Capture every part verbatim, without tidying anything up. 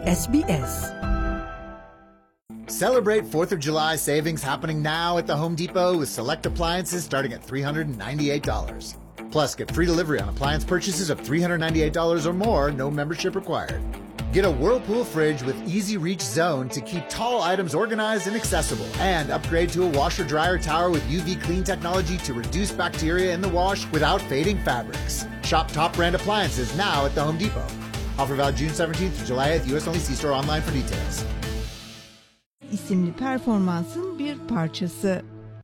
S B S. Celebrate fourth of July savings happening now at the Home Depot with select appliances starting at three hundred ninety-eight dollars. Plus, get free delivery on appliance purchases of three hundred ninety-eight dollars or more, no membership required. Get a Whirlpool fridge with easy reach zone to keep tall items organized and accessible. And upgrade to a washer dryer tower with U V clean technology to reduce bacteria in the wash without fading fabrics. Shop top brand appliances now at the Home Depot. Offer valid June seventeenth to July eighth. U S only. See store online for details. İsimli performansın bir parçası.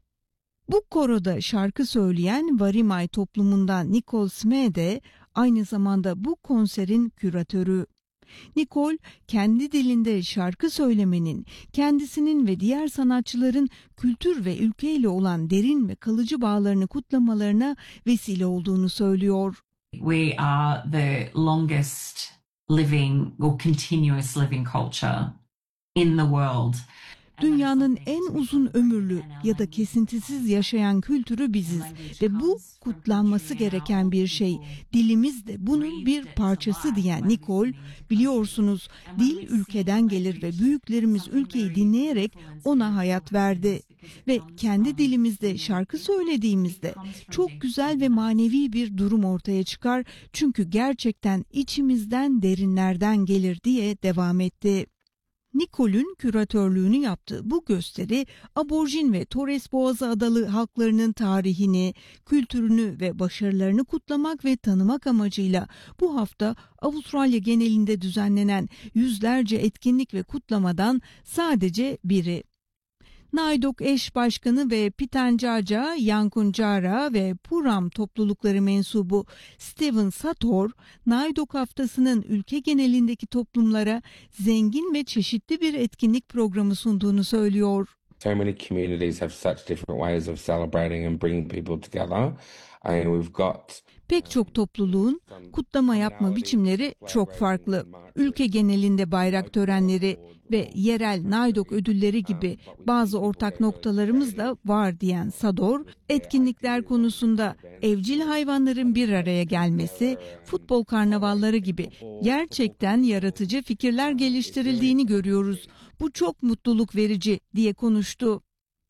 Bu koroda şarkı söyleyen Varimay toplumundan Nicole Smee de aynı zamanda bu konserin küratörü. Nicole, kendi dilinde şarkı söylemenin, kendisinin ve diğer sanatçıların kültür ve ülkeyle olan derin ve kalıcı bağlarını kutlamalarına vesile olduğunu söylüyor. We are the longest living or continuous living culture in the world. Dünyanın en uzun ömürlü ya da kesintisiz yaşayan kültürü biziz ve bu kutlanması gereken bir şey. Dilimiz de bunun bir parçası diyen Nicole, biliyorsunuz dil ülkeden gelir ve büyüklerimiz ülkeyi dinleyerek ona hayat verdi. Ve kendi dilimizde şarkı söylediğimizde çok güzel ve manevi bir durum ortaya çıkar. Çünkü gerçekten içimizden, derinlerden gelir diye devam etti. Nicole'ün küratörlüğünü yaptığı bu gösteri, Aborjin ve Torres Boğazı Adalı halklarının tarihini, kültürünü ve başarılarını kutlamak ve tanımak amacıyla bu hafta Avustralya genelinde düzenlenen yüzlerce etkinlik ve kutlamadan sadece biri. Naidok eş başkanı ve Pitjantjatjara, Yankunytjatjara ve Puram toplulukları mensubu Steven Sator, Naidok haftasının ülke genelindeki toplumlara zengin ve çeşitli bir etkinlik programı sunduğunu söylüyor. So many communities have such different ways of celebrating and bringing people together. And we've got Pek çok topluluğun kutlama yapma biçimleri çok farklı. Ülke genelinde bayrak törenleri ve yerel Naidok ödülleri gibi bazı ortak noktalarımız da var diyen Sador, etkinlikler konusunda evcil hayvanların bir araya gelmesi, futbol karnavalları gibi gerçekten yaratıcı fikirler geliştirildiğini görüyoruz. Bu çok mutluluk verici diye konuştu.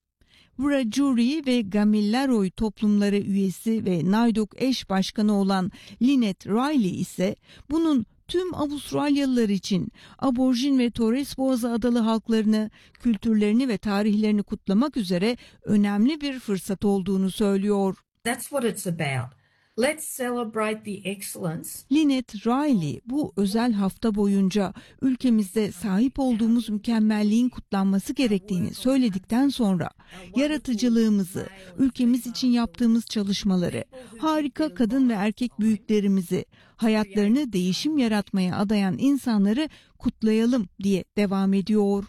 Wiradjuri ve Gamilaroi toplumları üyesi ve Naidok eş başkanı olan Lynette Riley ise bunun tüm Avustralyalılar için Aborjin ve Torres Boğazı Adalı halklarını, kültürlerini ve tarihlerini kutlamak üzere önemli bir fırsat olduğunu söylüyor. That's what it's about. Let's celebrate the excellence. Lynette Riley bu özel hafta boyunca ülkemizde sahip olduğumuz mükemmelliğin kutlanması gerektiğini söyledikten sonra yaratıcılığımızı, ülkemiz için yaptığımız çalışmaları, harika kadın ve erkek büyüklerimizi, hayatlarını değişim yaratmaya adayan insanları kutlayalım diye devam ediyor.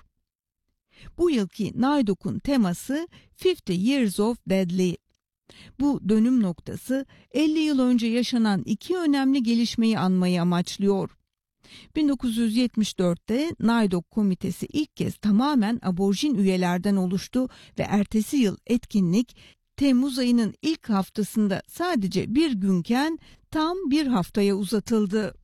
Bu yılki Naidok'un teması fifty Years of Deadly. Bu dönüm noktası elli yıl önce yaşanan iki önemli gelişmeyi anmayı amaçlıyor. bin dokuz yüz yetmiş dörtte Naidok Komitesi ilk kez tamamen aborjin üyelerden oluştu ve ertesi yıl etkinlik Temmuz ayının ilk haftasında sadece bir günken tam bir haftaya uzatıldı.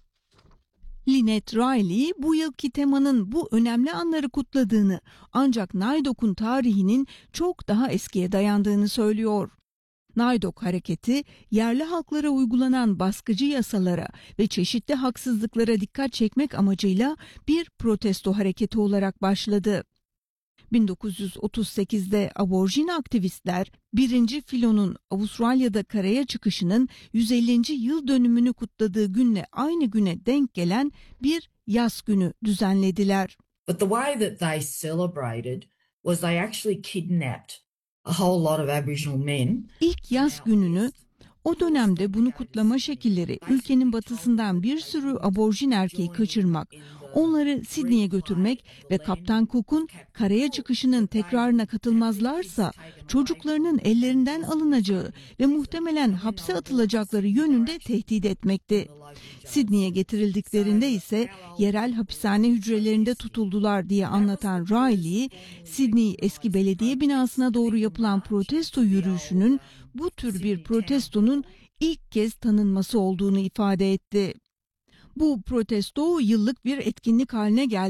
Lynette Riley bu yılki temanın bu önemli anları kutladığını ancak Naidok'un tarihinin çok daha eskiye dayandığını söylüyor. Naidok hareketi, yerli halklara uygulanan baskıcı yasalara ve çeşitli haksızlıklara dikkat çekmek amacıyla bir protesto hareketi olarak başladı. bin dokuz yüz otuz sekizde aborjin aktivistler, birinci filonun Avustralya'da karaya çıkışının yüz ellinci yıl dönümünü kutladığı günle aynı güne denk gelen bir yas günü düzenlediler. But the way that they celebrated was they actually kidnapped a whole lot of Aboriginal men. İlk yaz gününü, o dönemde bunu kutlama şekilleri ülkenin batısından bir sürü aborjin erkeği kaçırmak, onları Sydney'e götürmek ve Kaptan Cook'un karaya çıkışının tekrarına katılmazlarsa çocuklarının ellerinden alınacağı ve muhtemelen hapse atılacakları yönünde tehdit etmekti. Sydney'e getirildiklerinde ise yerel hapishane hücrelerinde tutuldular diye anlatan Riley, Sydney eski belediye binasına doğru yapılan protesto yürüyüşünün bu tür bir protestonun ilk kez tanınması olduğunu ifade etti. Bu protesto yıllık bir etkinlik haline geldi.